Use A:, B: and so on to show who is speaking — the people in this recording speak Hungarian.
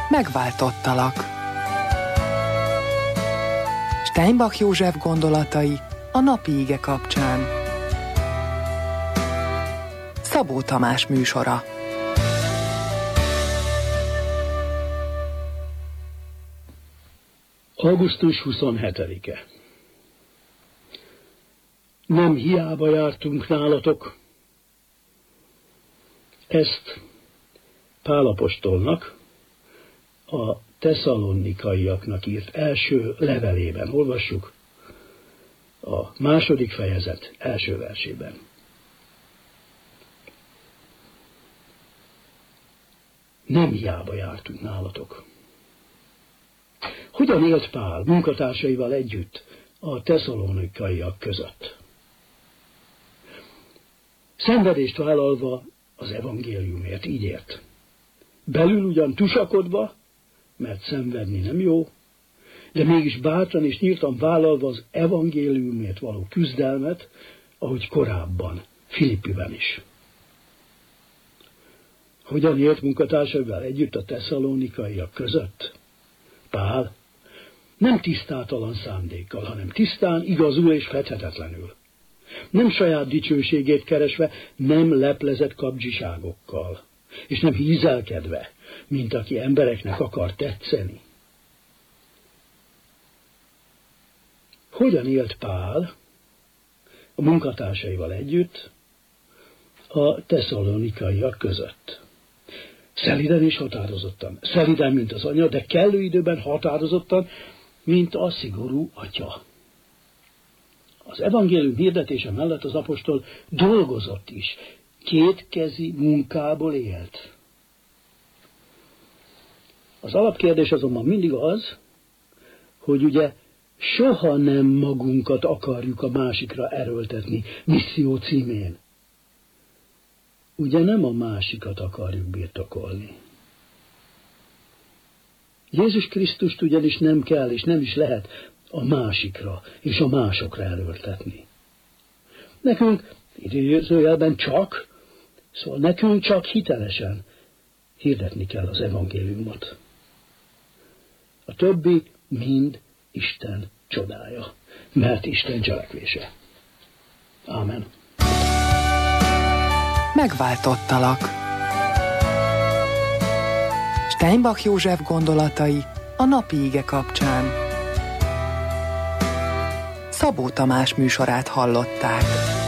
A: Megváltottalak. Steinbach József gondolatai a napi ige kapcsán. Szabó Tamás műsora.
B: Augusztus 27-e. Nem hiába jártunk nálatok. Ezt Pál apostolnak a tesszalonikaiaknak írt első levelében olvassuk, a 2. fejezet első versében. Nem hiába jártunk nálatok. Hogyan élt Pál munkatársaival együtt a tesszalonikaiak között? Szenvedést vállalva az evangéliumért, így ért. Belül ugyan tusakodva, mert szenvedni nem jó, de mégis bátran és nyíltan vállalva az evangéliumért való küzdelmet, ahogy korábban, Filippiben is. Hogyan élt munkatársaival együtt a tesszalonikaiak között? Pál nem tisztátalan szándékkal, hanem tisztán, igazul és fethetetlenül. Nem saját dicsőségét keresve, nem leplezett kapzsiságokkal, és nem hízelkedve, mint aki embereknek akar tetszeni. Hogyan élt Pál a munkatársaival együtt a tesszalonikaiak között? Szeliden és határozottan. Szeliden, mint az anya, de kellő időben határozottan, mint a szigorú atya. Az evangélium hirdetése mellett az apostol dolgozott is, kétkezi munkából élt. Az alapkérdés azonban mindig az, hogy ugye soha nem magunkat akarjuk a másikra erőltetni misszió címén. Ugye nem a másikat akarjuk birtokolni. Jézus Krisztust ugyanis nem kell és nem is lehet a másikra és a másokra erőltetni. Nekünk, idézőjelben nekünk csak hitelesen hirdetni kell az evangéliumot. A többi mind Isten csodája, mert Isten cselekvése. Ámen.
A: Megváltottalak. Steinbach József gondolatai a napi ige kapcsán. Szabó Tamás műsorát hallották.